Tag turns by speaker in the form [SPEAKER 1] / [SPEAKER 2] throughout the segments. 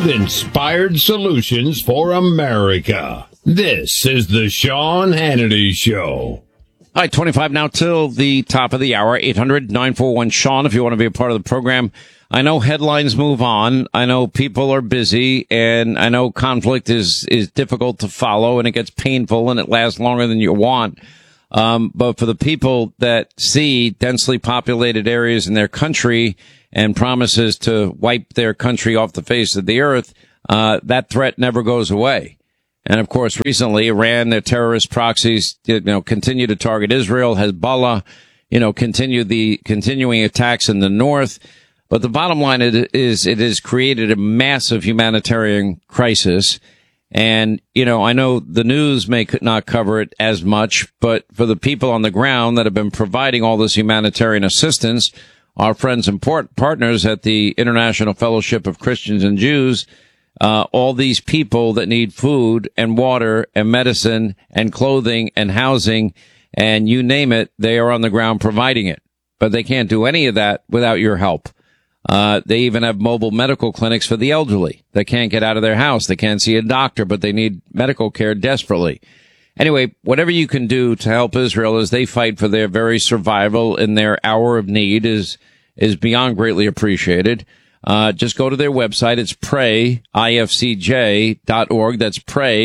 [SPEAKER 1] with inspired solutions for America. This is the Sean Hannity Show.
[SPEAKER 2] All right, 25 now till the top of the hour. 800-941-SEAN if you want to be a part of the program. I know headlines move on. I know people are busy, and I know conflict is difficult to follow, and it gets painful, and it lasts longer than you want. But for the people that see densely populated areas in their country and promises to wipe their country off the face of the earth, that threat never goes away. And of course, recently, Iran, their terrorist proxies, continue to target Israel, Hezbollah, continuing attacks in the north. But the bottom line is it has created a massive humanitarian crisis. And, I know the news may not cover it as much, but for the people on the ground that have been providing all this humanitarian assistance, our friends and partners at the International Fellowship of Christians and Jews, all these people that need food and water and medicine and clothing and housing and you name it, they are on the ground providing it. But they can't do any of that without your help. They even have mobile medical clinics for the elderly that can't get out of their house. They can't see a doctor, but they need medical care desperately. Anyway, whatever you can do to help Israel as they fight for their very survival in their hour of need is beyond greatly appreciated. Just go to their website. It's prayifcj.org. That's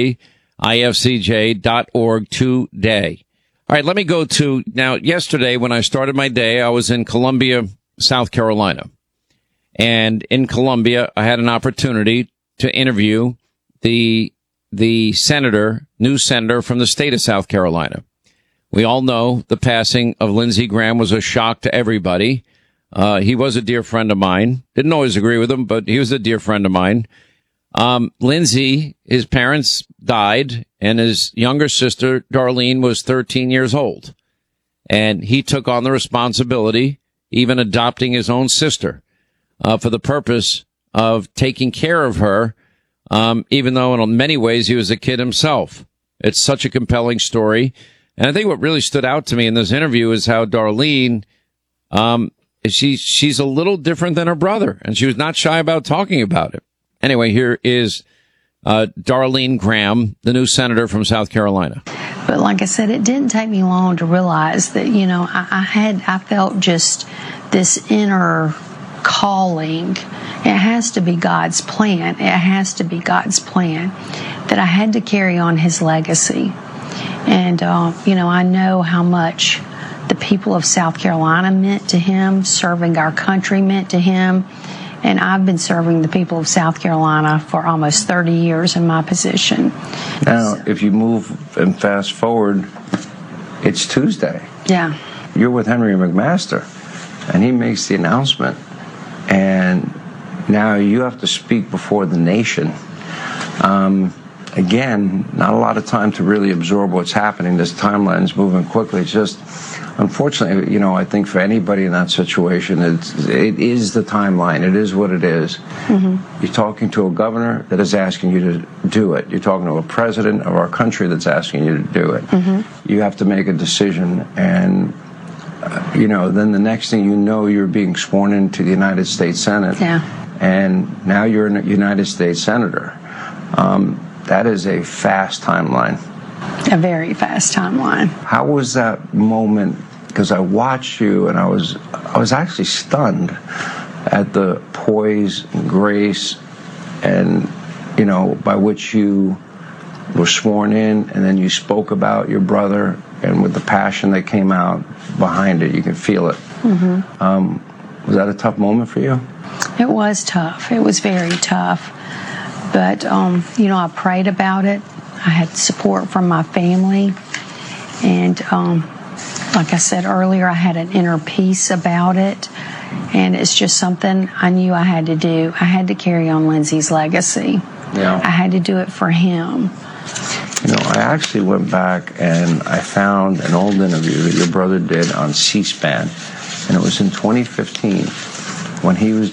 [SPEAKER 2] prayifcj.org today. All right, let me go to now. Yesterday, when I started my day, I was in Columbia, South Carolina. And in Columbia, I had an opportunity to interview the senator, new senator from the state of South Carolina. We all know the passing of Lindsey Graham was a shock to everybody. He was a dear friend of mine. Didn't always agree with him, but he was a dear friend of mine. Lindsey, his parents died, and his younger sister, Darlene, was 13 years old. And he took on the responsibility, even adopting his own sister, for the purpose of taking care of her, even though in many ways he was a kid himself. It's such a compelling story. And I think what really stood out to me in this interview is how Darlene, she's a little different than her brother, and she was not shy about talking about it. Anyway, here is Darlene Graham, the new senator from South Carolina.
[SPEAKER 3] But like I said, it didn't take me long to realize that, I felt just this inner calling. It has to be God's plan. It has to be God's plan that I had to carry on his legacy. And, I know how much the people of South Carolina meant to him, serving our country meant to him. And I've been serving the people of South Carolina for almost 30 years in my position.
[SPEAKER 4] Now, if you move and fast forward, it's Tuesday.
[SPEAKER 3] Yeah.
[SPEAKER 4] You're with Henry McMaster, and he makes the announcement. And now you have to speak before the nation. Again, not a lot of time to really absorb what's happening. This timeline is moving quickly. It's just, unfortunately, I think for anybody in that situation, it is the timeline. It is what it is. Mm-hmm. You're talking to a governor that is asking you to do it. You're talking to a president of our country that's asking you to do it. Mm-hmm. You have to make a decision, and then the next thing you know, you're being sworn into the United States Senate.
[SPEAKER 3] Yeah.
[SPEAKER 4] And now you're a United States Senator. That is a fast timeline.
[SPEAKER 3] A very fast timeline.
[SPEAKER 4] How was that moment? Because I watched you, and I was actually stunned at the poise and grace and, by which you were sworn in, and then you spoke about your brother, and with the passion that came out behind it, you can feel it. Mm-hmm. Was that a tough moment for you?
[SPEAKER 3] It was tough. It was very tough. But, I prayed about it. I had support from my family. And like I said earlier, I had an inner peace about it. And it's just something I knew I had to do. I had to carry on Lindsey's legacy. Yeah. I had to do it for him.
[SPEAKER 4] I actually went back and I found an old interview that your brother did on C-SPAN. And it was in 2015 when he was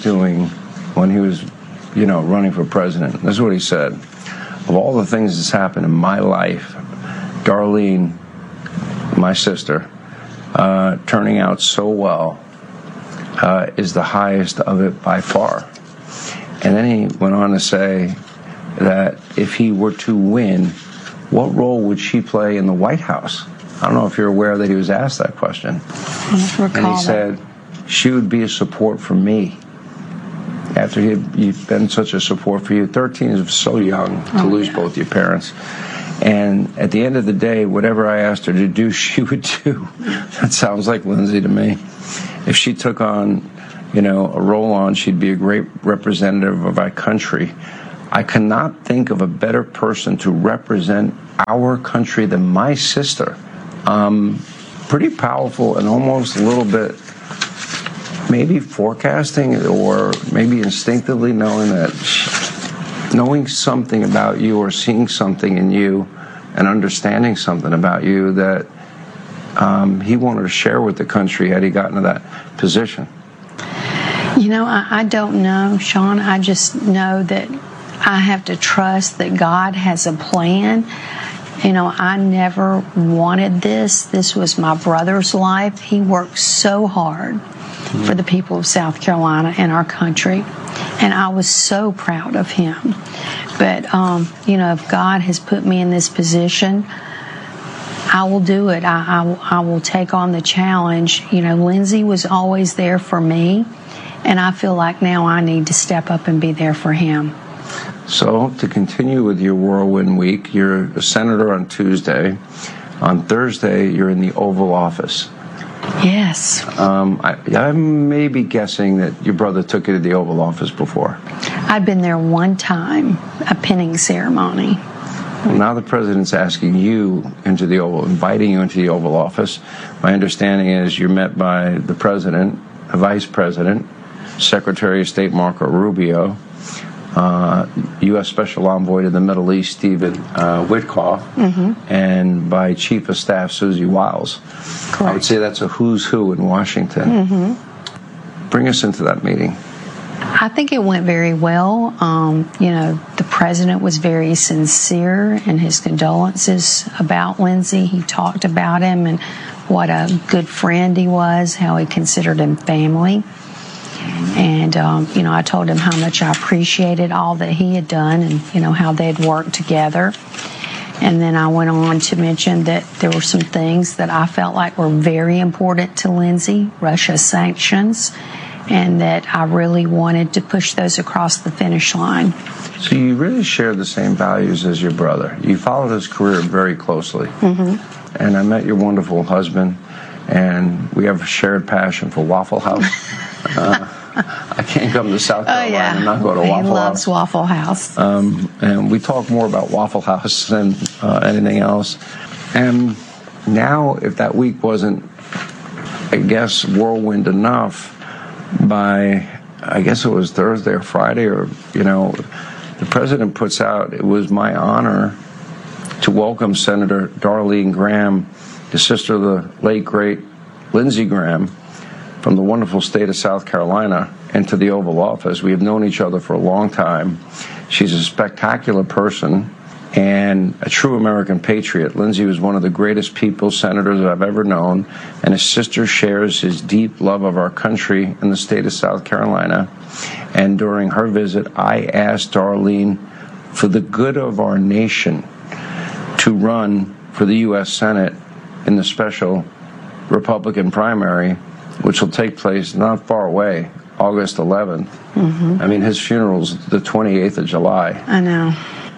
[SPEAKER 4] running for president. This is what he said. Of all the things that's happened in my life, Darlene, my sister, turning out so well is the highest of it by far. And then he went on to say that if he were to win, what role would she play in the White House? I don't know if you're aware that he was asked that question. And he said, she would be a support for me. After he'd been such a support for you. 13 is so young to lose both your parents. And at the end of the day, whatever I asked her to do, she would do. That sounds like Lindsay to me. If she took on, a role on, she'd be a great representative of our country. I cannot think of a better person to represent our country than my sister. Pretty powerful and almost a little bit maybe forecasting or maybe instinctively knowing something about you or seeing something in you and understanding something about you that he wanted to share with the country had he gotten to that position.
[SPEAKER 3] I don't know, Sean. I just know that I have to trust that God has a plan. I never wanted this. This was my brother's life. He worked so hard for the people of South Carolina and our country. And I was so proud of him. But, if God has put me in this position, I will do it. I will take on the challenge. Lindsay was always there for me. And I feel like now I need to step up and be there for him.
[SPEAKER 4] So, to continue with your whirlwind week, you're a senator on Tuesday. On Thursday, you're in the Oval Office.
[SPEAKER 3] Yes.
[SPEAKER 4] I may be guessing that your brother took you to the Oval Office before.
[SPEAKER 3] I'd been there one time, a pinning ceremony.
[SPEAKER 4] Well, now the president's asking you inviting you into the Oval Office. My understanding is you're met by the president, the vice president, Secretary of State Marco Rubio, U.S. Special Envoy to the Middle East, Stephen Witkoff, and by Chief of Staff, Susie Wiles.
[SPEAKER 3] Correct.
[SPEAKER 4] I would say that's a who's who in Washington. Bring us into that meeting.
[SPEAKER 3] I think it went very well. The president was very sincere in his condolences about Lindsay. He talked about him and what a good friend he was, how he considered him family. And, I told him how much I appreciated all that he had done and, how they had worked together. And then I went on to mention that there were some things that I felt like were very important to Lindsay, Russia sanctions, and that I really wanted to push those across the finish line.
[SPEAKER 4] So you really share the same values as your brother. You followed his career very closely. And I met your wonderful husband, and we have a shared passion for Waffle House. I can't come to South Carolina and not go to Waffle House.
[SPEAKER 3] He loves Waffle House.
[SPEAKER 4] And we talk more about Waffle House than anything else. And now, if that week wasn't, I guess, whirlwind enough, by, I guess it was Thursday or Friday, or, the president puts out, it was my honor to welcome Senator Darlene Graham, the sister of the late, great Lindsey Graham, from the wonderful state of South Carolina, into the Oval Office. We have known each other for a long time. She's a spectacular person and a true American patriot. Lindsey was one of the greatest people, senators I've ever known, and his sister shares his deep love of our country and the state of South Carolina. And during her visit, I asked Darlene, for the good of our nation, to run for the U.S. Senate in the special Republican primary, which will take place not far away, August 11th. I mean, his funeral's the 28th of July.
[SPEAKER 3] I know.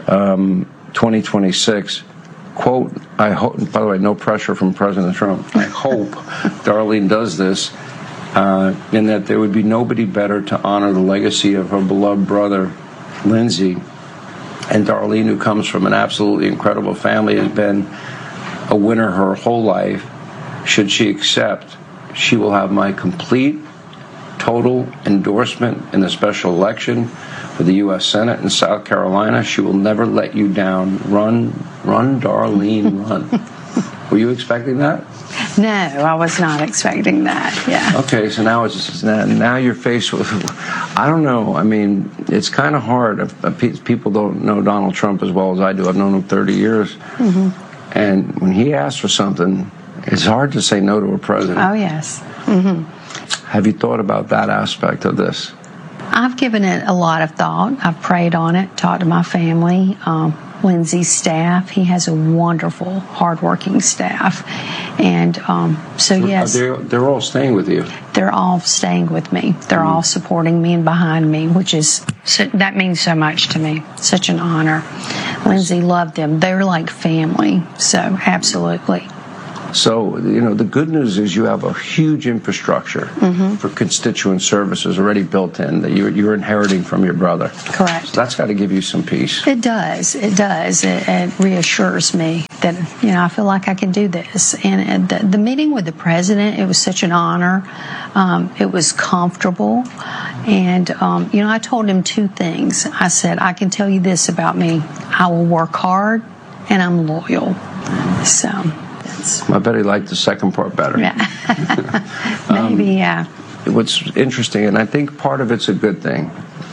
[SPEAKER 4] 2026. Quote, I hope, by the way, no pressure from President Trump. I hope Darlene does this, and that there would be nobody better to honor the legacy of her beloved brother, Lindsey. And Darlene, who comes from an absolutely incredible family, has been a winner her whole life. Should she accept, she will have my complete, total endorsement in the special election for the U.S. Senate in South Carolina. She will never let you down. Run, Darlene, run. Were you expecting that?
[SPEAKER 3] No, I was not expecting that. Yeah.
[SPEAKER 4] Okay, so now now you're faced with, I don't know. I mean, it's kind of hard. People don't know Donald Trump as well as I do. I've known him 30 years. And when he asks for something, it's hard to say no to a president.
[SPEAKER 3] Oh, yes.
[SPEAKER 4] Have you thought about that aspect of this?
[SPEAKER 3] I've given it a lot of thought. I've prayed on it, talked to my family, Lindsay's staff. He has a wonderful, hardworking staff. And so, yes.
[SPEAKER 4] They're all staying with you.
[SPEAKER 3] They're all staying with me. They're all supporting me and behind me, that means so much to me. Such an honor. Lindsay loved them. They're like family. So, absolutely.
[SPEAKER 4] So, the good news is you have a huge infrastructure for constituent services already built in that you're inheriting from your brother.
[SPEAKER 3] Correct.
[SPEAKER 4] So that's got to give you some peace.
[SPEAKER 3] It does. It reassures me that, I feel like I can do this. And the meeting with the president, it was such an honor. It was comfortable. And, I told him two things. I said, I can tell you this about me. I will work hard and I'm loyal. So...
[SPEAKER 4] I bet he liked the second part better.
[SPEAKER 3] Yeah. Maybe, yeah.
[SPEAKER 4] What's interesting, and I think part of it's a good thing,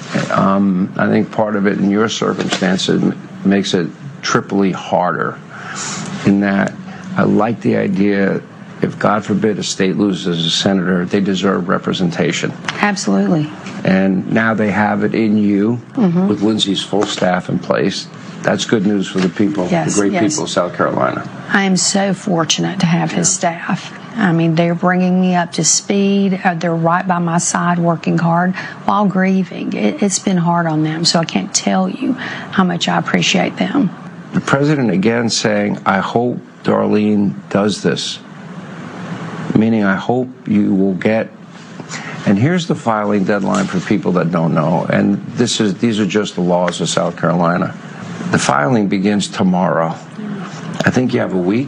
[SPEAKER 4] I think part of it in your circumstances makes it triply harder in that I like the idea, if God forbid a state loses a senator, they deserve representation.
[SPEAKER 3] Absolutely.
[SPEAKER 4] And now they have it in you with Lindsay's full staff in place. That's good news for the people, the great people of South Carolina.
[SPEAKER 3] I am so fortunate to have his staff. I mean, they're bringing me up to speed. They're right by my side working hard while grieving. It's been hard on them, so I can't tell you how much I appreciate them.
[SPEAKER 4] The president again saying, I hope Darlene does this. Meaning, I hope you will get... And here's the filing deadline for people that don't know. And these are just the laws of South Carolina. The filing begins tomorrow. I think you have a week.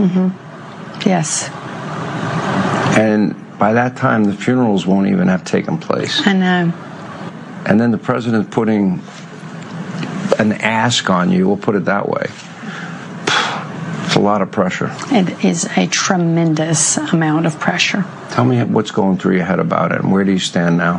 [SPEAKER 3] Yes.
[SPEAKER 4] And by that time, the funerals won't even have taken place.
[SPEAKER 3] I know.
[SPEAKER 4] And then the president's putting an ask on you, we'll put it that way. It's a lot of pressure.
[SPEAKER 3] It is a tremendous amount of pressure.
[SPEAKER 4] Tell me what's going through your head about it, and where do you stand now?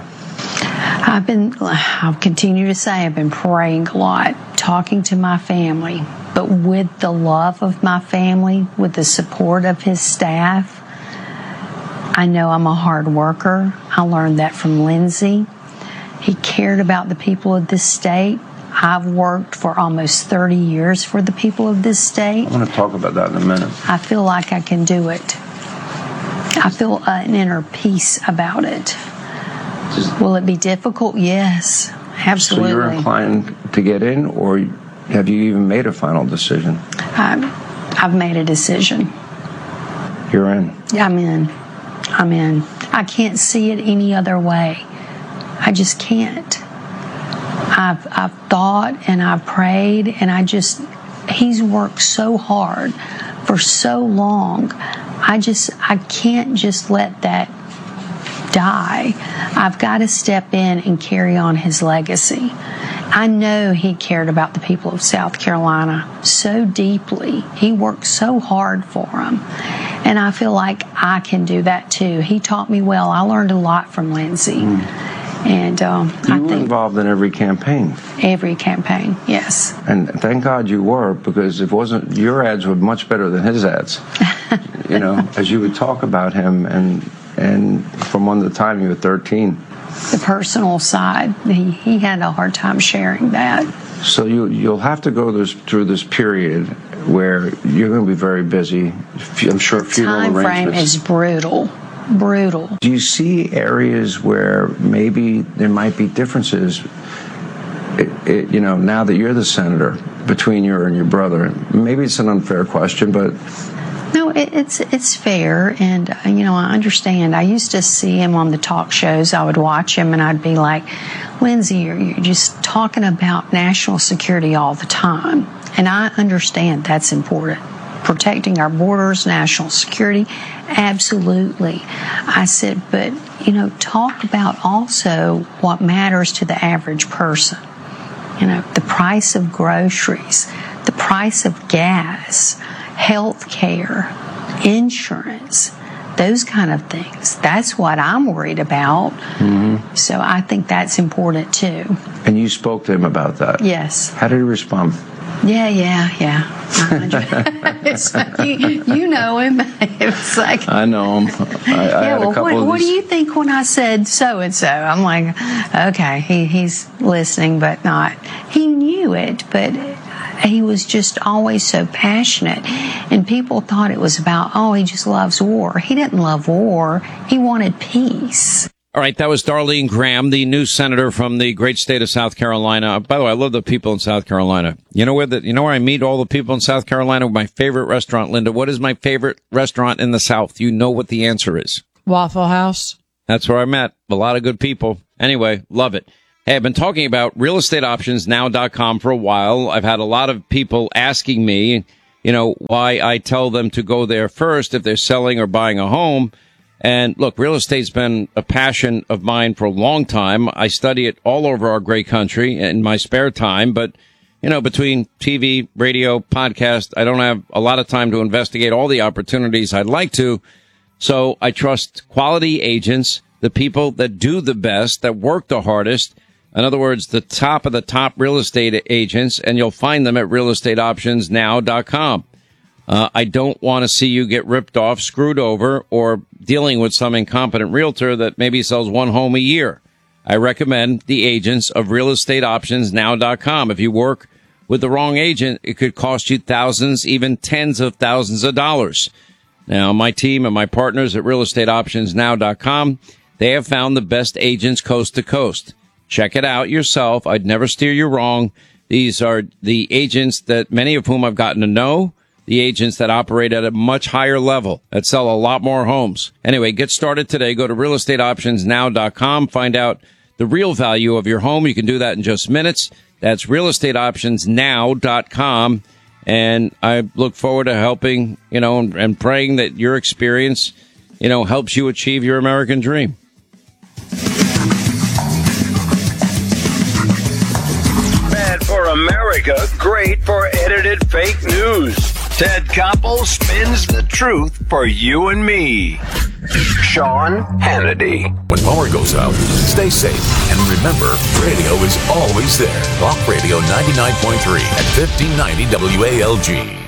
[SPEAKER 3] I'll continue to say I've been praying a lot, talking to my family, but with the love of my family, with the support of his staff. I know I'm a hard worker. I learned that from Lindsay. He cared about the people of this state. I've worked for almost 30 years for the people of this state.
[SPEAKER 4] I want to talk about that in a minute.
[SPEAKER 3] I feel like I can do it. I feel an inner peace about it. Will it be difficult? Yes, absolutely.
[SPEAKER 4] So you're inclined to get in, or have you even made a final decision?
[SPEAKER 3] I've made a decision.
[SPEAKER 4] You're in?
[SPEAKER 3] I'm in. I can't see it any other way. I just can't. I've thought and I've prayed, and he's worked so hard for so long. I can't just let that die. I've got to step in and carry on his legacy. I know he cared about the people of South Carolina so deeply. He worked so hard for them. And I feel like I can do that too. He taught me well. I learned a lot from Lindsay. And
[SPEAKER 4] you were involved in every campaign.
[SPEAKER 3] Every campaign, yes.
[SPEAKER 4] And thank God you were, because if it wasn't, your ads were much better than his ads. As you would talk about him, and from one of the time you were 13.
[SPEAKER 3] The personal side, he had a hard time sharing that.
[SPEAKER 4] So you'll have to go through this period where you're going to be very busy. I'm sure funeral arrangements.
[SPEAKER 3] Time frame is brutal.
[SPEAKER 4] Do you see areas where maybe there might be differences, now that you're the senator, between you and your brother? Maybe it's an unfair question, but...
[SPEAKER 3] No, it's fair, and I understand. I used to see him on the talk shows. I would watch him, and I'd be like, Lindsay, you're just talking about national security all the time. And I understand that's important. Protecting our borders, national security, absolutely. I said, but, talk about also what matters to the average person. The price of groceries, the price of gas, health care, insurance. those kind of things. That's what I'm worried about. Mm-hmm. So I think that's important too. And
[SPEAKER 4] you spoke to him about that?
[SPEAKER 3] Yes.
[SPEAKER 4] How did he respond?
[SPEAKER 3] Yeah. you know him. It's like,
[SPEAKER 4] I know him. I had a couple
[SPEAKER 3] what do you think when I said so and so? I'm like, okay, he's listening, but not. He knew it, but he was just always so passionate, and people thought it was about, he just loves war. He didn't love war. He wanted peace.
[SPEAKER 2] All right, that was Darlene Graham, the new senator from the great state of South Carolina. By the way, I love the people in South Carolina. You know where I meet all the people in South Carolina? My favorite restaurant, Linda. What is my favorite restaurant in the South? You know what the answer is.
[SPEAKER 5] Waffle House.
[SPEAKER 2] That's where I met a lot of good people. Anyway, love it. Hey, I've been talking about realestateoptionsnow.com for a while. I've had a lot of people asking me, why I tell them to go there first if they're selling or buying a home. And look, real estate's been a passion of mine for a long time. I study it all over our great country in my spare time. But, between TV, radio, podcast, I don't have a lot of time to investigate all the opportunities I'd like to. So I trust quality agents, the people that do the best, that work the hardest. In other words, the top of the top real estate agents, and you'll find them at realestateoptionsnow.com. I don't want to see you get ripped off, screwed over, or dealing with some incompetent realtor that maybe sells one home a year. I recommend the agents of realestateoptionsnow.com. If you work with the wrong agent, it could cost you thousands, even tens of thousands of dollars. Now, my team and my partners at realestateoptionsnow.com, they have found the best agents coast to coast. Check it out yourself. I'd never steer you wrong. These are the agents that many of whom I've gotten to know. The agents that operate at a much higher level, that sell a lot more homes. Anyway, get started today. Go to realestateoptionsnow.com. Find out the real value of your home. You can do that in just minutes. That's realestateoptionsnow.com. And I look forward to helping, and praying that your experience, helps you achieve your American dream.
[SPEAKER 1] Bad for America, great for edited fake news. Ted Koppel spins the truth for you and me. Sean Hannity.
[SPEAKER 6] When power goes out, stay safe. And remember, radio is always there. Rock Radio 99.3 at 1590 WALG.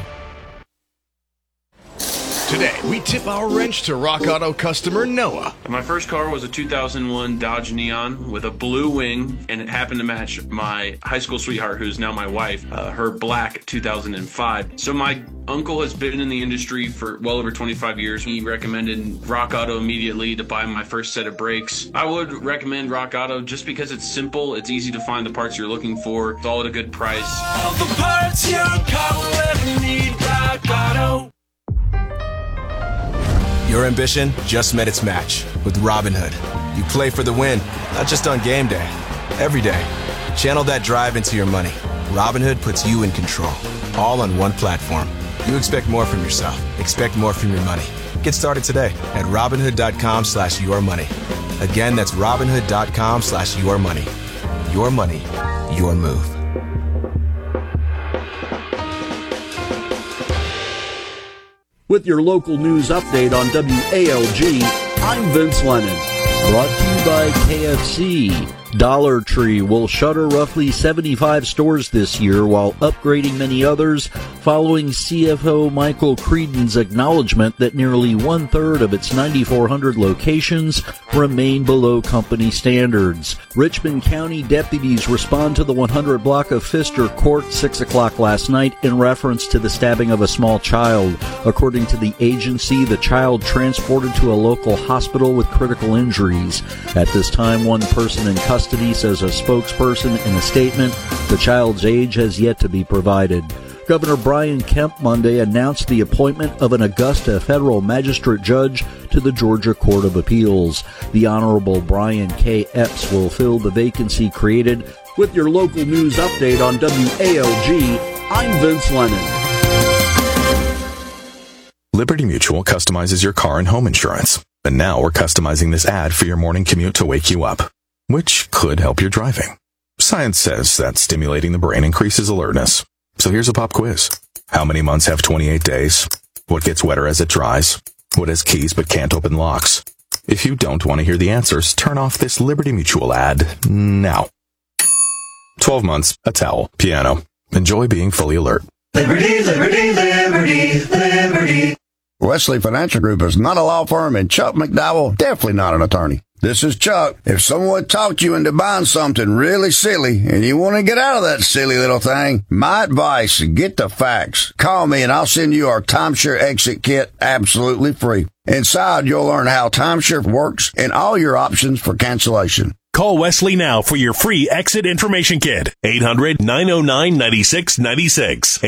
[SPEAKER 7] Today, we tip our wrench to Rock Auto customer Noah.
[SPEAKER 8] My first car was a 2001 Dodge Neon with a blue wing, and it happened to match my high school sweetheart, who's now my wife, her black 2005. So my uncle has been in the industry for well over 25 years. He recommended Rock Auto immediately to buy my first set of brakes. I would recommend Rock Auto just because it's simple, it's easy to find the parts you're looking for, it's all at a good price.
[SPEAKER 9] All the parts your car will ever need, Rock Auto.
[SPEAKER 10] Your ambition just met its match with Robinhood. You play for the win, not just on game day, every day. Channel that drive into your money. Robinhood puts you in control, all on one platform. You expect more from yourself. Expect more from your money. Get started today at Robinhood.com/yourmoney. Again, that's Robinhood.com/yourmoney. Your money, your move.
[SPEAKER 11] With your local news update on WALG, I'm Vince Lennon. Brought to you by KFC. Dollar Tree will shutter roughly 75 stores this year while upgrading many others, following CFO Michael Creedon's acknowledgement that nearly one-third of its 9,400 locations remain below company standards. Richmond County deputies respond to the 100 block of Pfister Court 6 o'clock last night in reference to the stabbing of a small child. According to the agency, the child transported to a local hospital with critical injuries. At this time, one person in custody says a spokesperson in a statement, the child's age has yet to be provided. Governor Brian Kemp Monday announced the appointment of an Augusta federal magistrate judge to the Georgia Court of Appeals. The Honorable Brian K. Epps will fill the vacancy created. With your local news update on WALG, I'm Vince Lennon.
[SPEAKER 6] Liberty Mutual customizes your car and home insurance. And now we're customizing this ad for your morning commute to wake you up, which could help your driving. Science says that stimulating the brain increases alertness. So here's a pop quiz. How many months have 28 days? What gets wetter as it dries? What has keys but can't open locks? If you don't want to hear the answers, turn off this Liberty Mutual ad now. 12 months, a towel, piano. Enjoy being fully alert.
[SPEAKER 9] Liberty, liberty, liberty, liberty.
[SPEAKER 5] Wesley Financial Group is not a law firm, and Chuck McDowell definitely not an attorney. This is Chuck. If someone talked you into buying something really silly and you want to get out of that silly little thing, my advice, get the facts. Call me and I'll send you our timeshare exit kit absolutely free. Inside, you'll learn how timeshare works and all your options for cancellation.
[SPEAKER 12] Call Wesley now for your free exit information kit. 800-909-9696.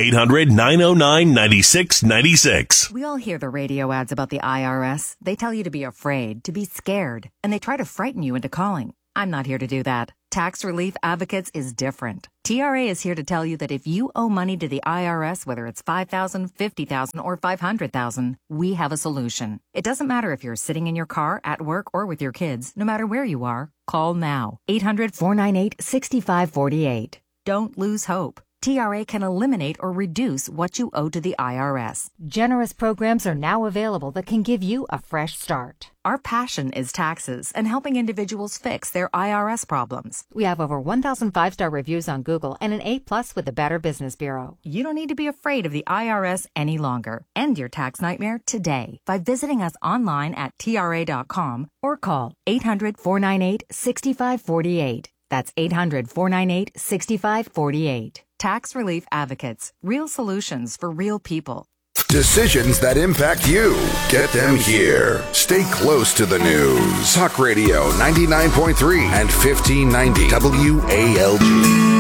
[SPEAKER 12] 800-909-9696.
[SPEAKER 13] We all hear the radio ads about the IRS. They tell you to be afraid, to be scared, and they try to frighten you into calling. I'm not here to do that. Tax Relief Advocates is different. TRA is here to tell you that if you owe money to the IRS, whether it's $5,000, $50,000, or $500,000, we have a solution. It doesn't matter if you're sitting in your car, at work, or with your kids. No matter where you are, call now. 800-498-6548. Don't lose hope. TRA can eliminate or reduce what you owe to the IRS.
[SPEAKER 14] Generous programs are now available that can give you a fresh start.
[SPEAKER 13] Our passion is taxes and helping individuals fix their IRS problems.
[SPEAKER 14] We have over 1,000 5-star reviews on Google and an A+ with the Better Business Bureau.
[SPEAKER 13] You don't need to be afraid of the IRS any longer. End your tax nightmare today by visiting us online at TRA.com or call 800-498-6548. That's 800-498-6548. Tax Relief Advocates. Real solutions for real people.
[SPEAKER 15] Decisions that impact you. Get them here. Stay close to the news. Talk Radio 99.3 and 1590 WALG.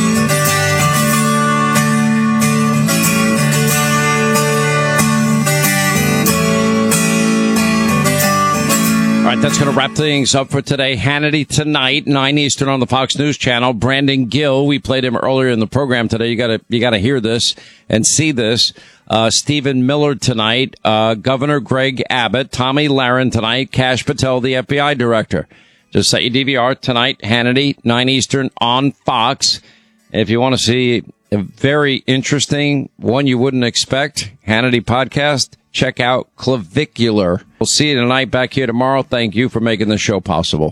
[SPEAKER 2] All right, that's going to wrap things up for today. Hannity tonight, 9 Eastern on the Fox News Channel. Brandon Gill, we played him earlier in the program today. You got to hear this and see this. Stephen Miller tonight, Governor Greg Abbott, Tommy Lahren tonight, Kash Patel, the FBI director. Just set your DVR tonight, Hannity, 9 Eastern on Fox. If you want to see a very interesting one you wouldn't expect, Hannity podcast, check out Clavicular. We'll see you tonight back here tomorrow. Thank you for making the show possible.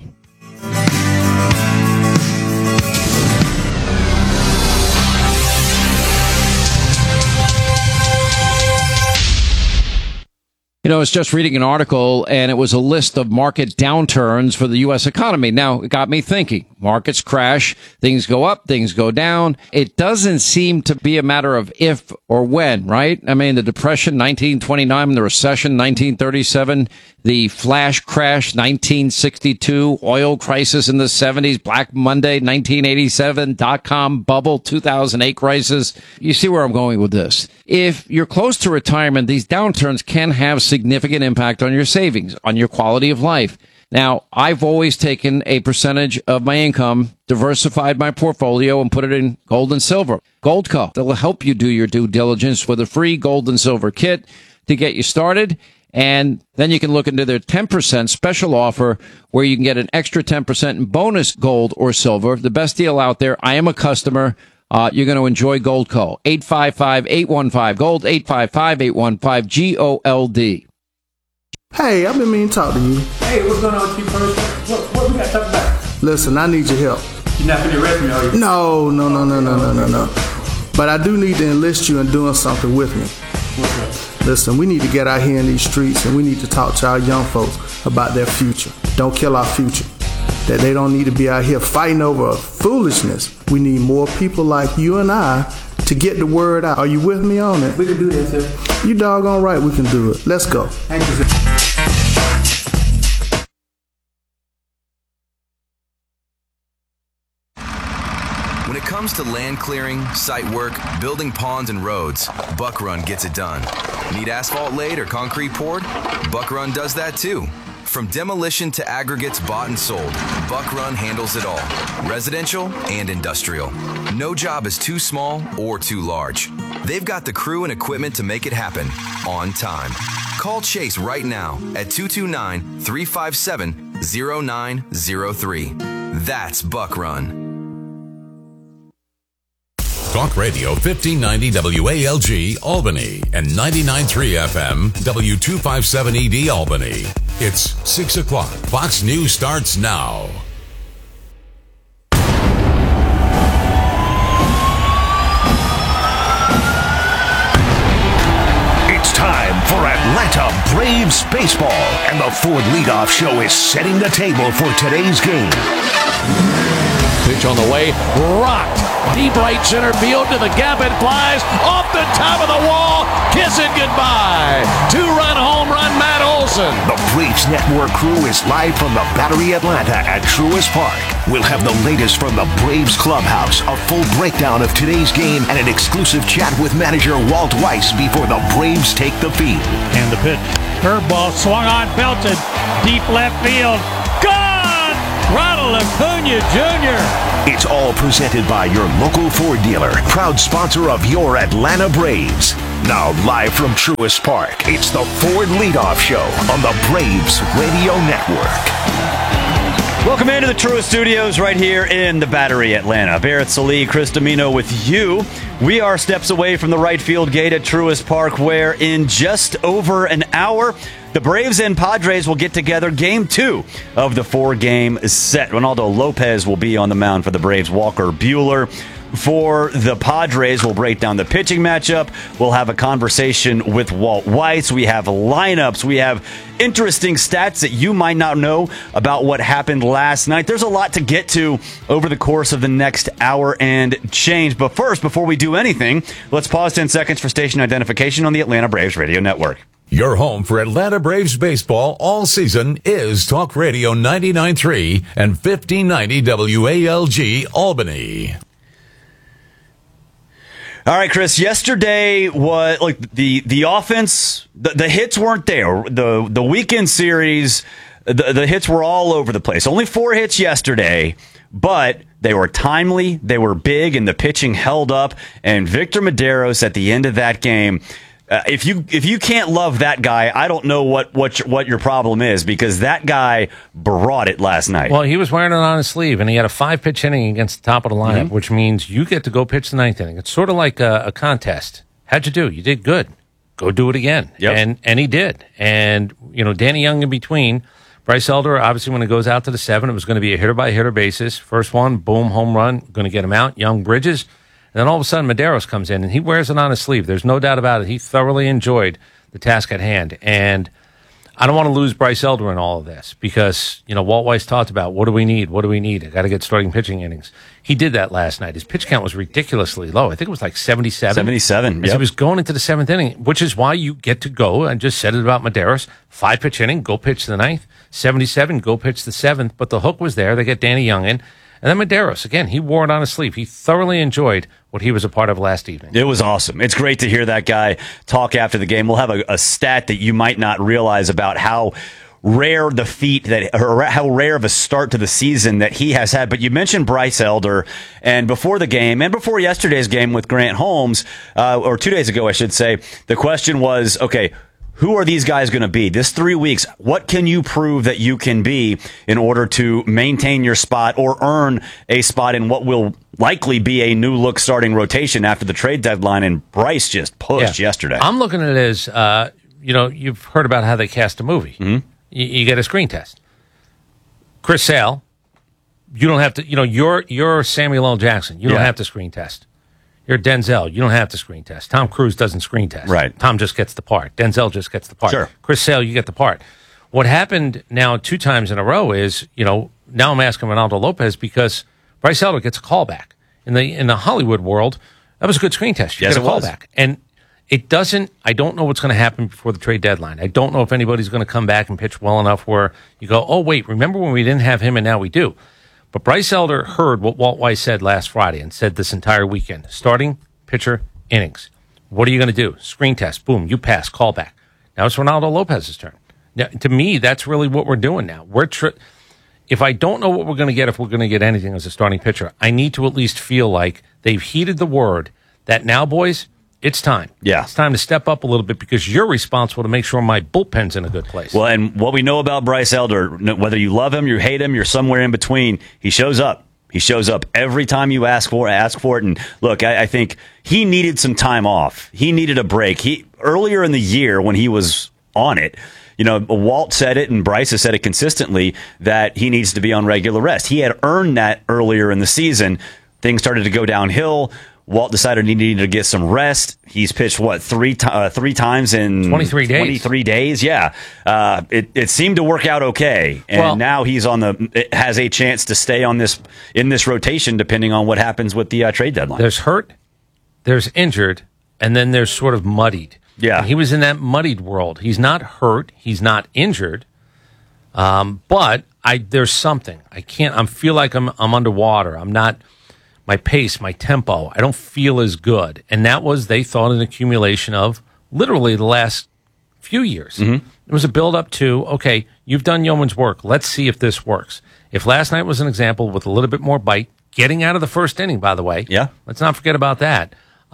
[SPEAKER 2] You know, I was just reading an article, and it was a list of market downturns for the U.S. economy. Now, it got me thinking. Markets crash, things go up, things go down. It doesn't seem to be a matter of if or when, right? I mean, the Depression, 1929, the recession, 1937, the flash crash, 1962, oil crisis in the 70s, Black Monday, 1987, dot-com bubble, 2008 crisis. You see where I'm going with this. If you're close to retirement, these downturns can have significant impact on your savings, on your quality of life. Now, I've always taken a percentage of my income, diversified my portfolio, and put it in gold and silver. Goldco, they'll help you do your due diligence with a free gold and silver kit to get you started. And then you can look into their 10% special offer where you can get an extra 10% in bonus gold or silver. The best deal out there. I am a customer. You're going to enjoy Goldco. 855-815-GOLD, 855-815-GOLD.
[SPEAKER 16] Hey, I've been meaning to talk to you.
[SPEAKER 17] Hey, what's going on with you first? What we got to talk about?
[SPEAKER 16] Listen, I need your help.
[SPEAKER 17] You're not going to arrest me, are you?
[SPEAKER 16] No. But I do need to enlist you in doing something with me.
[SPEAKER 17] What's up?
[SPEAKER 16] Listen, we need to get out here in these streets and we need to talk to our young folks about their future. Don't kill our future. That they don't need to be out here fighting over foolishness. We need more people like you and I to get the word out. Are you with me on it?
[SPEAKER 17] We can do that, sir.
[SPEAKER 16] You doggone right we can do it. Let's go.
[SPEAKER 17] Thank you, sir.
[SPEAKER 10] When it comes to land clearing, site work, building ponds and roads, Buck Run gets it done. Need asphalt laid or concrete poured? Buck Run does that too. From demolition to aggregates bought and sold, Buck Run handles it all, residential and industrial. No job is too small or too large. They've got the crew and equipment to make it happen on time. Call Chase right now at 229-357-0903. That's Buck Run.
[SPEAKER 18] Talk Radio 1590 WALG Albany and 99.3 FM W257ED Albany. It's 6 o'clock. Fox News starts now.
[SPEAKER 19] It's time for Atlanta Braves baseball, and the Ford Leadoff Show is setting the table for today's game.
[SPEAKER 20] Pitch on the way, rocked. Deep right center field to the gap. It flies off the top of the wall. Kiss it goodbye. 2-run home run, Matt Olson.
[SPEAKER 19] The Braves Network crew is live from the Battery Atlanta at Truist Park. We'll have the latest from the Braves clubhouse, a full breakdown of today's game, and an exclusive chat with manager Walt Weiss before the Braves take the field.
[SPEAKER 21] And the pitch. Curveball swung on, belted. Deep left field. Gone! Ronald Acuna Jr.
[SPEAKER 19] It's all presented by your local Ford dealer, proud sponsor of your Atlanta Braves. Now live from Truist Park, it's the Ford Leadoff Show on the Braves Radio Network.
[SPEAKER 22] Welcome into the Truist Studios right here in the Battery, Atlanta. Barrett Sallee, Chris Domino with you. We are steps away from the right field gate at Truist Park, where in just over an hour, the Braves and Padres will get together Game 2 of the 4-game set. Ronaldo Lopez will be on the mound for the Braves. Walker Buehler for the Padres. We'll break down the pitching matchup. We'll have a conversation with Walt Weiss. We have lineups. We have interesting stats that you might not know about what happened last night. There's a lot to get to over the course of the next hour and change. But first, before we do anything, let's pause 10 seconds for station identification on the Atlanta Braves Radio Network.
[SPEAKER 18] Your home for Atlanta Braves baseball all season is Talk Radio 99.3 and 1590 WALG Albany.
[SPEAKER 22] All right, Chris, yesterday was like the offense, the hits weren't there. The weekend series, the hits were all over the place. Only 4 hits yesterday, but they were timely, they were big, and the pitching held up. And Victor Mederos at the end of that game, if you can't love that guy, I don't know what your problem is, because that guy brought it last night.
[SPEAKER 23] Well, he was wearing it on his sleeve, and he had a 5-pitch inning against the top of the lineup, which means you get to go pitch the 9th inning. It's sort of like a contest. How'd you do? You did good. Go do it again. Yep. And he did. And, Danny Young in between. Bryce Elder, obviously, when it goes out to the 7, it was going to be a hitter-by-hitter basis. First one, boom, home run, going to get him out. Young, Bridges. And then all of a sudden, Mederos comes in, and he wears it on his sleeve. There's no doubt about it. He thoroughly enjoyed the task at hand. And I don't want to lose Bryce Elder in all of this, because, Walt Weiss talked about, what do we need? What do we need? I got to get starting pitching innings. He did that last night. His pitch count was ridiculously low. I think it was like 77.
[SPEAKER 22] 77,
[SPEAKER 23] yep. He was going into the 7th inning, which is why you get to go. I just said it about Mederos. 5-pitch inning, go pitch the 9th. 77, go pitch the 7th. But the hook was there. They get Danny Young in. And then Mederos, again, he wore it on his sleeve. He thoroughly enjoyed what he was a part of last evening.
[SPEAKER 22] It was awesome. It's great to hear that guy talk after the game. We'll have a stat that you might not realize about how rare the feat or how rare of a start to the season that he has had. But you mentioned Bryce Elder, and before the game, and before yesterday's game with Grant Holmes, or 2 days ago, I should say, the question was, okay, who are these guys going to be? This 3 weeks, what can you prove that you can be in order to maintain your spot or earn a spot in what will likely be a new look starting rotation after the trade deadline? And Bryce just pushed yesterday.
[SPEAKER 23] I'm looking at it as, you've heard about how they cast a movie. Mm-hmm. You get a screen test. Chris Sale, you don't have to, you're Samuel L. Jackson. You don't have to screen test. You're Denzel. You don't have to screen test. Tom Cruise doesn't screen test.
[SPEAKER 22] Right.
[SPEAKER 23] Tom just gets the part. Denzel just gets the part.
[SPEAKER 22] Sure.
[SPEAKER 23] Chris Sale, you get the part. What happened now 2 times in a row is, now I'm asking Ronaldo Lopez because Bryce Elder gets a callback. In the Hollywood world, that was a good screen test. You get a callback. And it doesn't, I don't know what's going to happen before the trade deadline. I don't know if anybody's going to come back and pitch well enough where you go, oh, wait, remember when we didn't have him and now we do. But Bryce Elder heard what Walt Weiss said last Friday and said this entire weekend. Starting pitcher innings. What are you going to do? Screen test. Boom. You pass. Call back. Now it's Ronaldo Lopez's turn. Now, to me, that's really what we're doing now. If I don't know what we're going to get, if we're going to get anything as a starting pitcher, I need to at least feel like they've heeded the word that now, boys, it's time.
[SPEAKER 22] Yeah.
[SPEAKER 23] It's time to step up a little bit because you're responsible to make sure my bullpen's in a good place.
[SPEAKER 22] Well, and what we know about Bryce Elder, whether you love him, you hate him, you're somewhere in between, he shows up. He shows up every time you ask for it. And look, I think he needed some time off. He needed a break. Earlier in the year when he was on it, Walt said it and Bryce has said it consistently that he needs to be on regular rest. He had earned that earlier in the season. Things started to go downhill. Walt decided he needed to get some rest. He's pitched, three times in
[SPEAKER 23] 23 days.
[SPEAKER 22] 23 days, yeah. It seemed to work out okay. And now he's has a chance to stay in this rotation depending on what happens with the trade deadline.
[SPEAKER 23] There's hurt, there's injured, and then there's sort of muddied.
[SPEAKER 22] Yeah.
[SPEAKER 23] And he was in that muddied world. He's not hurt. He's not injured. But there's something. I feel like I'm underwater. I'm not, my pace, my tempo, I don't feel as good. And that was, they thought, an accumulation of literally the last few years. Mm-hmm. It was a build up to, okay, you've done yeoman's work. Let's see if this works. If last night was an example with a little bit more bite, getting out of the first inning, by the way.
[SPEAKER 22] Yeah.
[SPEAKER 23] Let's not forget about that.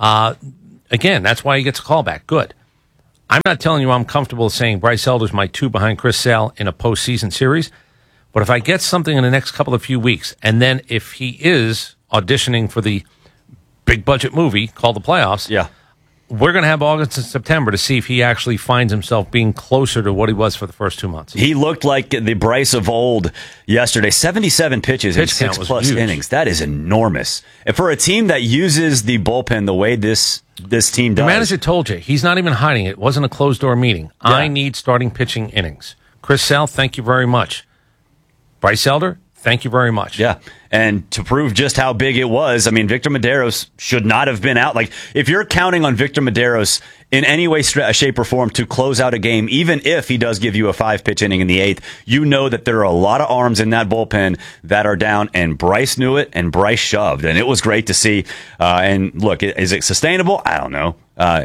[SPEAKER 23] Again, that's why he gets a call back. Good. I'm not telling you I'm comfortable saying Bryce Elder's my 2 behind Chris Sale in a postseason series, but if I get something in the next few weeks, and then if he is auditioning for the big budget movie called The Playoffs,
[SPEAKER 22] yeah,
[SPEAKER 23] we're going to have August and September to see if he actually finds himself being closer to what he was for the first 2 months.
[SPEAKER 22] He looked like the Bryce of old yesterday. 77 pitches in 6+ innings. That is enormous. And for a team that uses the bullpen the way this team does.
[SPEAKER 23] The manager told you, he's not even hiding it. It wasn't a closed-door meeting. Yeah. I need starting pitching innings. Chris Sale, thank you very much. Bryce Elder, thank you very much.
[SPEAKER 22] Yeah. And to prove just how big it was, I mean, Victor Medeiros should not have been out. Like, if you're counting on Victor Medeiros in any way, shape, or form to close out a game, even if he does give you a 5-pitch inning in the 8th, you know that there are a lot of arms in that bullpen that are down, and Bryce knew it, and Bryce shoved, and it was great to see. And look, is it sustainable? I don't know.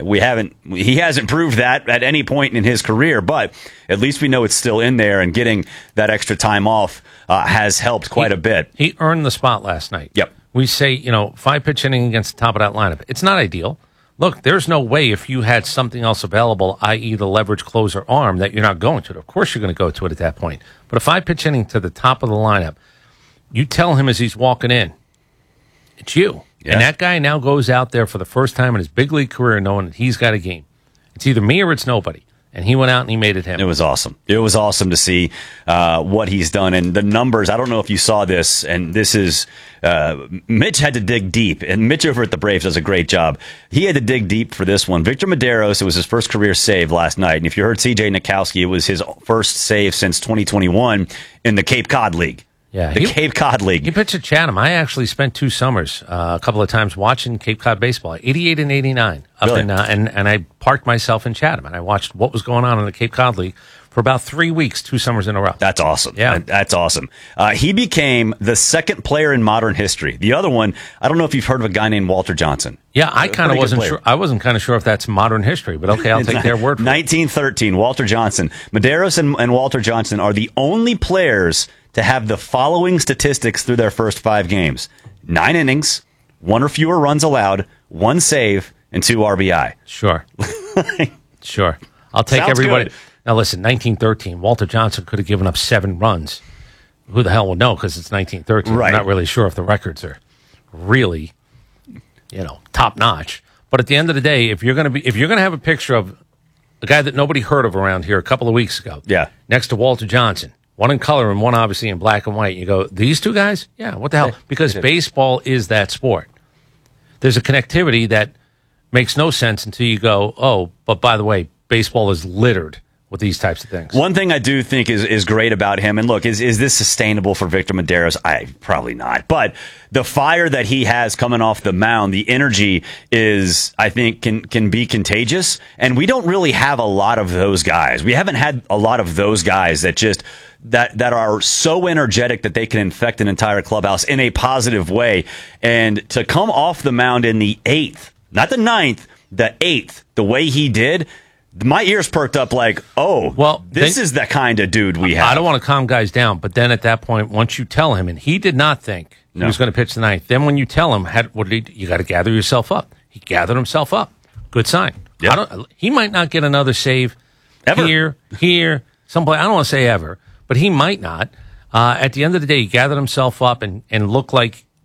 [SPEAKER 22] He hasn't proved that at any point in his career, but at least we know it's still in there, and getting that extra time off has helped quite a bit.
[SPEAKER 23] He earned the spot last night.
[SPEAKER 22] Yep.
[SPEAKER 23] We say, 5-pitch inning against the top of that lineup. It's not ideal. Look, there's no way if you had something else available, i.e. the leverage closer arm, that you're not going to it. Of course you're going to go to it at that point. But a 5-pitch inning to the top of the lineup, you tell him as he's walking in, it's you. Yeah. And that guy now goes out there for the first time in his big league career knowing that he's got a game. It's either me or it's nobody. And he went out and he made it him.
[SPEAKER 22] It was awesome. It was awesome to see what he's done. And the numbers, I don't know if you saw this, and this is, Mitch had to dig deep. And Mitch over at the Braves does a great job. He had to dig deep for this one. Victor Medeiros, it was his first career save last night. And if you heard C.J. Nikowski, it was his first save since 2021 in the Cape Cod League.
[SPEAKER 23] Yeah,
[SPEAKER 22] Cape Cod League.
[SPEAKER 23] He pitched at Chatham. I actually spent 2 summers, a couple of times, watching Cape Cod baseball, 88 and 89.
[SPEAKER 22] Really?
[SPEAKER 23] And I parked myself in Chatham, and I watched what was going on in the Cape Cod League for about 3 weeks, 2 summers in a row.
[SPEAKER 22] That's awesome.
[SPEAKER 23] Yeah.
[SPEAKER 22] That's awesome. He became the second player in modern history. The other one, I don't know if you've heard of a guy named Walter Johnson.
[SPEAKER 23] Yeah, I kind of wasn't sure. I wasn't kind of sure if that's modern history, but okay, I'll take their word for it.
[SPEAKER 22] 1913, Walter Johnson. Medeiros and Walter Johnson are the only players to have the following statistics through their first 5 games: 9 innings, 1 or fewer runs allowed, 1 save, and 2 RBI.
[SPEAKER 23] Sure. Sure. I'll take
[SPEAKER 22] Sounds
[SPEAKER 23] everybody.
[SPEAKER 22] Good.
[SPEAKER 23] Now, listen, 1913, Walter Johnson could have given up 7 runs. Who the hell will know, because it's 1913.
[SPEAKER 22] Right.
[SPEAKER 23] I'm not really sure if the records are really, top notch. But at the end of the day, if you're going to have a picture of a guy that nobody heard of around here a couple of weeks ago,
[SPEAKER 22] yeah,
[SPEAKER 23] next to Walter Johnson, one in color and one obviously in black and white, you go, these 2 guys? Yeah, what the hell? Because baseball is that sport. There's a connectivity that makes no sense until you go, oh, but by the way, baseball is littered with these types of things.
[SPEAKER 22] One thing I do think is great about him, and look, is this sustainable for Victor Medeiros? Probably not. But the fire that he has coming off the mound, the energy is, I think, can be contagious. And we don't really have a lot of those guys. We haven't had a lot of those guys that just that are so energetic that they can infect an entire clubhouse in a positive way. And to come off the mound in the 8th, not the 9th, the 8th, the way he did, my ears perked up like, oh, well, this is the kind of dude we have.
[SPEAKER 23] I don't want to calm guys down, but then at that point, once you tell him, and he did not think he was going to pitch the 9th, then when you tell him, you got to gather yourself up. He gathered himself up. Good sign.
[SPEAKER 22] Yeah.
[SPEAKER 23] He might not get another save
[SPEAKER 22] ever.
[SPEAKER 23] Here, someplace. I don't want to say ever, but he might not. At the end of the day, he gathered himself up and looked like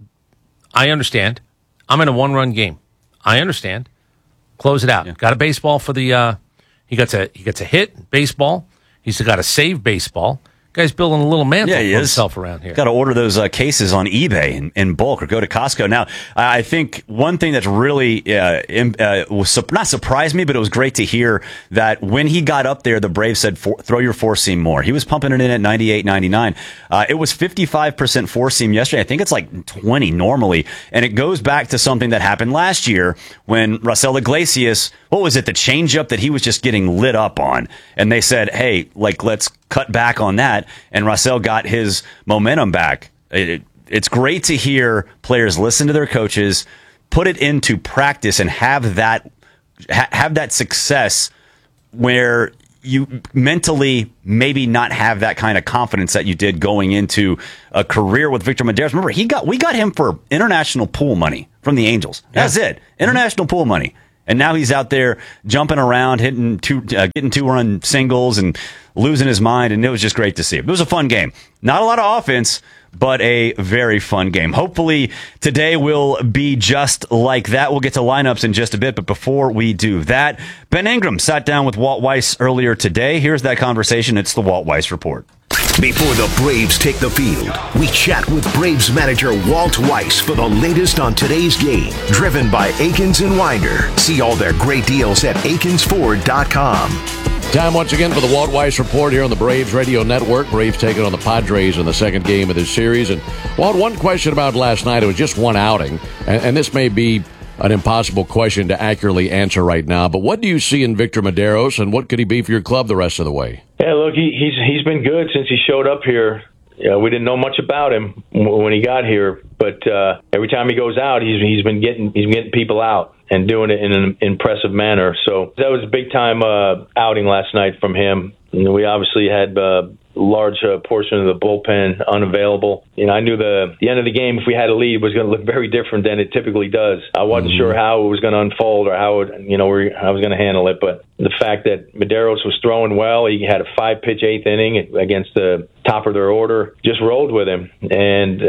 [SPEAKER 23] I understand. I'm in a one-run game. I understand. Close it out. Yeah. Got a baseball for the. He gets a hit baseball. He's got a save baseball. Guy's building a little mantle for himself around here.
[SPEAKER 22] Got to order those cases on eBay in bulk or go to Costco. Now, I think one thing that's really not surprised me, but it was great to hear that when he got up there, the Braves said, throw your four-seam more. He was pumping it in at 98, 99. It was 55% four-seam yesterday. I think it's like 20 normally. And it goes back to something that happened last year when Raisel Iglesias, what was it, the changeup that he was just getting lit up on. And they said, hey, let's cut back on that, and Raisel got his momentum back. It's great to hear players listen to their coaches, put it into practice, and have that success where you mentally maybe not have that kind of confidence that you did going into a career with Victor Mederos. Remember, we got him for international pool money from the Angels. That's it, international pool money. And now he's out there jumping around, getting two-run singles and losing his mind, and it was just great to see. It was a fun game. Not a lot of offense, but a very fun game. Hopefully today will be just like that. We'll get to lineups in just a bit, but before we do that, Ben Ingram sat down with Walt Weiss earlier today. Here's that conversation. It's the Walt Weiss Report.
[SPEAKER 19] Before the Braves take the field, we chat with Braves manager Walt Weiss for the latest on today's game. Driven by Akins and Winder. See all their great deals at akinsford.com.
[SPEAKER 12] Time once again for the Walt Weiss Report here on the Braves Radio Network. Braves taking on the Padres in the second game of this series. And, Walt, one question about last night. It was just one outing, and this may be an impossible question to accurately answer right now, but what do you see in Victor Mederos, and what could he be for your club the rest of the way?
[SPEAKER 1] Yeah, look, he's been good since he showed up here. We didn't know much about him when he got here, but every time he goes out, he's been getting people out and doing it in an impressive manner. So that was a big time outing last night from him. We obviously had large portion of the bullpen unavailable. I knew the end of the game, if we had a lead, was going to look very different than it typically does. I wasn't sure how it was going to unfold or how I was going to handle it, but the fact that Mederos was throwing well, he had a 5-pitch 8th inning against the top of their order, just rolled with him, and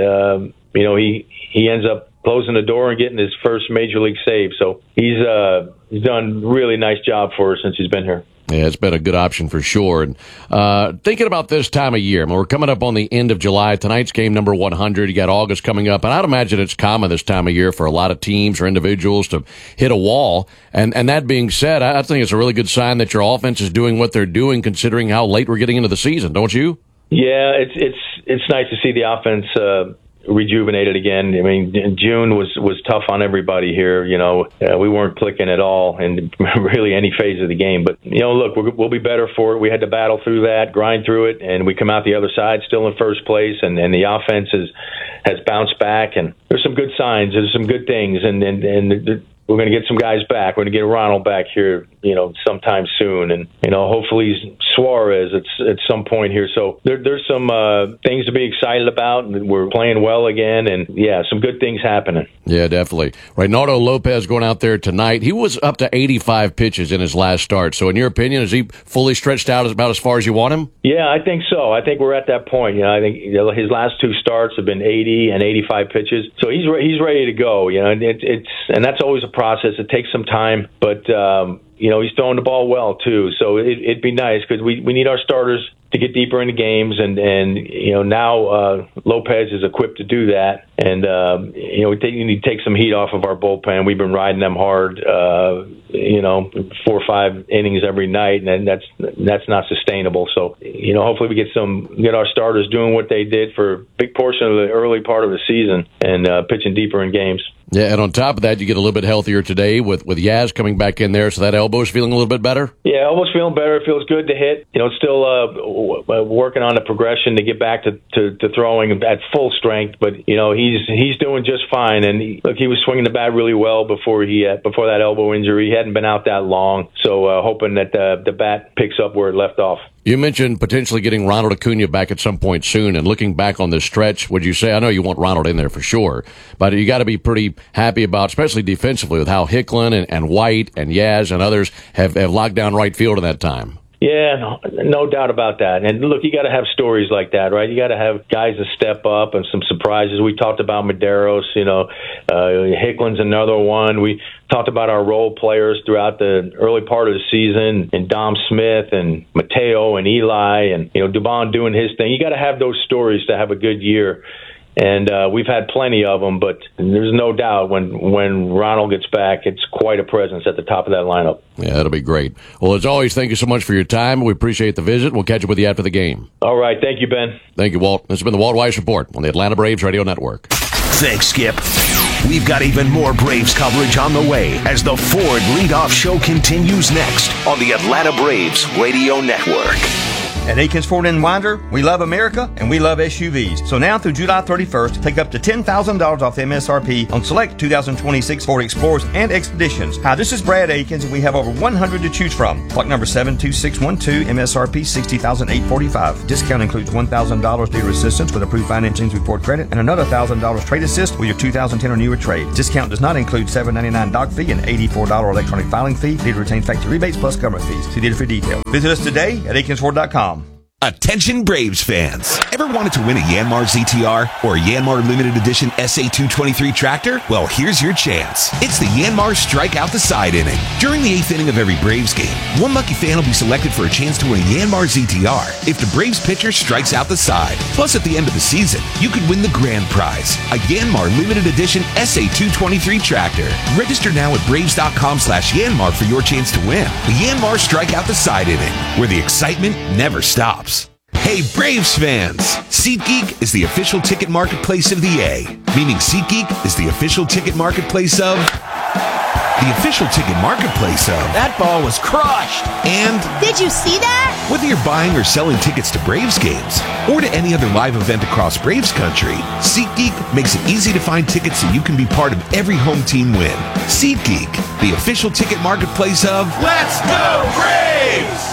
[SPEAKER 1] he ends up closing the door and getting his first major league save. So he's done a really nice job for us since he's been here.
[SPEAKER 12] Yeah, it's been a good option for sure. And thinking about this time of year, we're coming up on the end of July. Tonight's game number 100. You got August coming up, and I'd imagine it's common this time of year for a lot of teams or individuals to hit a wall. And that being said, I think it's a really good sign that your offense is doing what they're doing, considering how late we're getting into the season, don't you?
[SPEAKER 1] Yeah, it's nice to see the offense rejuvenated again. I mean, June was tough on everybody here. We weren't clicking at all in really any phase of the game. But look, we'll be better for it. We had to battle through that, grind through it, and we come out the other side still in first place. And the offense has bounced back, and there's some good signs. There's some good things, and we're going to get some guys back. We're going to get Ronald back here, sometime soon, and hopefully Suarez at some point here. So there's some things to be excited about, and we're playing well again, and some good things happening.
[SPEAKER 12] Yeah, definitely. Reynaldo Lopez going out there tonight. He was up to 85 pitches in his last start. So in your opinion, is he fully stretched out about as far as you want him?
[SPEAKER 1] Yeah, I think so. I think we're at that point. I think his last two starts have been 80 and 85 pitches, so he's ready to go. And that's always a process. It takes some time, but he's throwing the ball well too. So it'd be nice because we need our starters to get deeper into games, and now Lopez is equipped to do that. And we need to take some heat off of our bullpen. We've been riding them hard, 4 or 5 innings every night, and that's not sustainable. So hopefully we get our starters doing what they did for a big portion of the early part of the season and pitching deeper in games.
[SPEAKER 12] Yeah, and on top of that, you get a little bit healthier today with Yaz coming back in there, so that elbow's feeling a little bit better?
[SPEAKER 1] Yeah, elbow's feeling better. It feels good to hit. Still working on the progression to get back to throwing at full strength, but he's doing just fine. And he was swinging the bat really well before that elbow injury. He hadn't been out that long, so hoping that the bat picks up where it left off.
[SPEAKER 12] You mentioned potentially getting Ronald Acuna back at some point soon, and looking back on this stretch, would you say, I know you want Ronald in there for sure, but you got to be pretty happy about, especially defensively, with how Hicklin and White and Yaz and others have locked down right field in that time.
[SPEAKER 1] Yeah, no doubt about that. And look, you got to have stories like that, right? You got to have guys that step up and some surprises. We talked about Medeiros, Hicklin's another one. We talked about our role players throughout the early part of the season, and Dom Smith and Mateo and Eli and Dubon doing his thing. You got to have those stories to have a good year. And we've had plenty of them, but there's no doubt when Ronald gets back, it's quite a presence at the top of that lineup.
[SPEAKER 12] Yeah, that'll be great. Well, as always, thank you so much for your time. We appreciate the visit. We'll catch up with you after the game.
[SPEAKER 1] All right. Thank you, Ben.
[SPEAKER 12] Thank you, Walt. This has been the Walt Weiss Report on the Atlanta Braves Radio Network.
[SPEAKER 19] Thanks, Skip. We've got even more Braves coverage on the way as the Ford Leadoff Show continues next on the Atlanta Braves Radio Network.
[SPEAKER 3] At Aikens Ford & Winder, we love America and we love SUVs. So now through July 31st, take up to $10,000 off the MSRP on select 2026 Ford Explorers and Expeditions. Hi, this is Brad Aikens, and we have over 100 to choose from. Block number 72612, MSRP $60,845. Discount includes $1,000 dealer assistance with approved financing through Ford Credit and another $1,000 trade assist with your 2010 or newer trade. Discount does not include $7.99 doc fee and $84 electronic filing fee. Dealer retains factory rebates plus government fees. See dealer for details. Visit us today at AikensFord.com.
[SPEAKER 4] Attention Braves fans. Ever wanted to win a Yanmar ZTR or a Yanmar Limited Edition SA223 tractor? Well, here's your chance. It's the Yanmar Strike Out the Side inning. During the 8th inning of every Braves game, one lucky fan will be selected for a chance to win a Yanmar ZTR if the Braves pitcher strikes out the side. Plus, at the end of the season, you could win the grand prize, a Yanmar Limited Edition SA223 tractor. Register now at Braves.com/Yanmar for your chance to win the Yanmar Strike Out the Side inning, where the excitement never stops. Hey Braves fans! SeatGeek is the official ticket marketplace of the A, meaning SeatGeek is the official ticket marketplace of... the official ticket marketplace of...
[SPEAKER 7] That ball was crushed!
[SPEAKER 4] And...
[SPEAKER 7] Did you see that?
[SPEAKER 4] Whether you're buying or selling tickets to Braves games, or to any other live event across Braves country, SeatGeek makes it easy to find tickets so you can be part of every home team win. SeatGeek, the official ticket marketplace of...
[SPEAKER 9] Let's go Braves!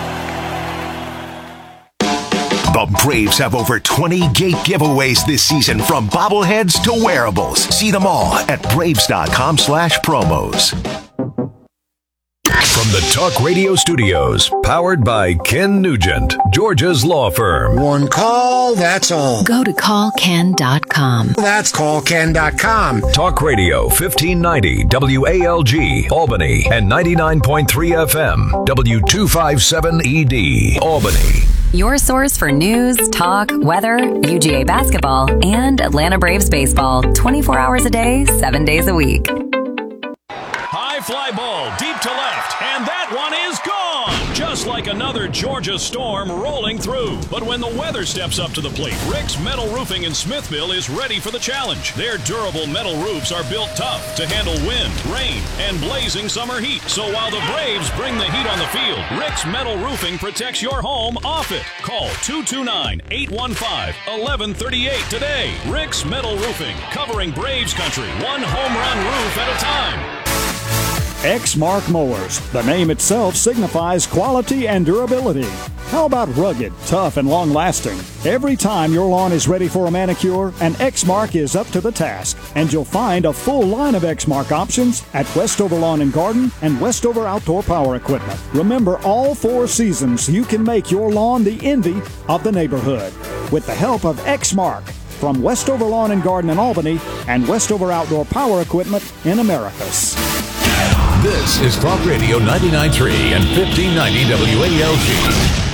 [SPEAKER 19] The Braves have over 20 gate giveaways this season, from bobbleheads to wearables. See them all at Braves.com/promos.
[SPEAKER 24] From the Talk Radio Studios, powered by Ken Nugent, Georgia's law firm.
[SPEAKER 25] One call, that's all.
[SPEAKER 26] Go to callken.com.
[SPEAKER 25] That's callken.com.
[SPEAKER 24] Talk Radio 1590 WALG, Albany, and 99.3 FM, W257ED, Albany.
[SPEAKER 26] Your source for news, talk, weather, UGA basketball, and Atlanta Braves baseball. 24 hours a day, 7 days a week.
[SPEAKER 27] High fly ball deep to left, and that one is gone! Just like another Georgia storm rolling through. But when the weather steps up to the plate, Rick's Metal Roofing in Smithville is ready for the challenge. Their durable metal roofs are built tough to handle wind, rain, and blazing summer heat. So while the Braves bring the heat on the field, Rick's Metal Roofing protects your home off it. Call 229-815-1138 today. Rick's Metal Roofing, covering Braves country, one home run roof at a time.
[SPEAKER 28] Exmark Mowers. The name itself signifies quality and durability. How about rugged, tough, and long-lasting? Every time your lawn is ready for a manicure, an Exmark is up to the task. And you'll find a full line of Exmark options at Westover Lawn and Garden and Westover Outdoor Power Equipment. Remember, all 4 seasons, you can make your lawn the envy of the neighborhood with the help of Exmark from Westover Lawn and Garden in Albany and Westover Outdoor Power Equipment in Americus.
[SPEAKER 18] This is Talk Radio 99.3 and 1590 WALG.